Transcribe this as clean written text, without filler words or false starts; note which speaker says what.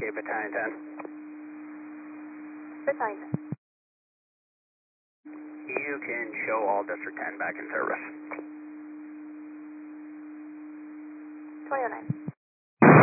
Speaker 1: Okay, Battalion 10.
Speaker 2: Battalion 10.
Speaker 1: You can show all District 10 back in service.
Speaker 2: 2009.